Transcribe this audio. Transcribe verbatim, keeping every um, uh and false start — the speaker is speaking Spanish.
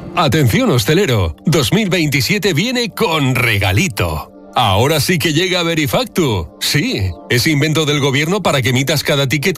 Atención hostelero, dos mil veintisiete viene con regalito. Ahora sí que llega Verifactu. Sí, es invento del gobierno para que emitas cada ticket